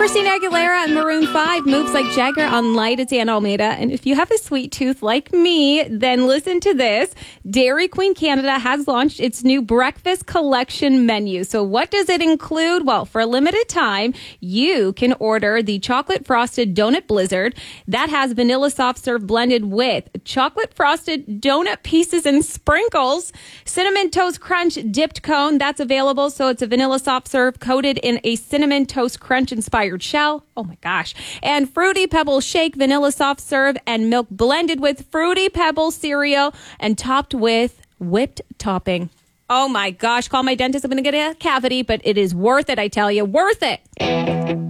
Christina Aguilera and Maroon 5 moves like Jagger on Light. It's Ann Almeida. And if you have a sweet tooth like me, then listen to this. Dairy Queen Canada has launched its new breakfast collection menu. So what does it include? Well, for a limited time, you can order the chocolate frosted donut blizzard that has vanilla soft serve blended with chocolate frosted donut pieces and sprinkles, cinnamon toast crunch dipped cone that's available. So it's a vanilla soft serve coated in a cinnamon toast crunch inspired shell. Oh my gosh. And Fruity Pebbles shake, vanilla soft serve, and milk blended with Fruity Pebbles cereal and topped with whipped topping. Oh my gosh. Call my dentist. I'm going to get a cavity, but it is worth it. I tell you, worth it.